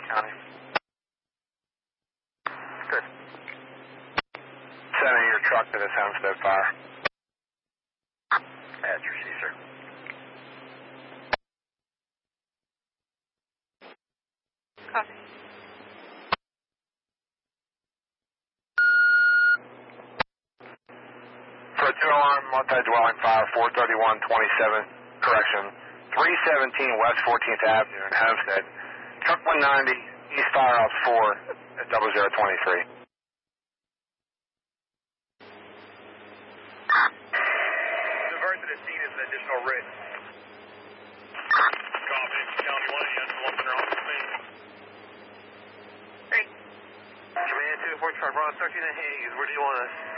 County. Good. Sending your truck to this Hempstead fire. At your C, sir. Copy. For a 2-alarm multi-dwelling fire, 431-27, correction, 317 West 14th Avenue in Hempstead. Truck 190, East Firehouse 4 at 0023. Divert to the scene as an additional writ. Copy. County 1, yes, the ones that are on the scene. Command 2 to 4 truck, Ron 13 at Hayes. Where do you want us?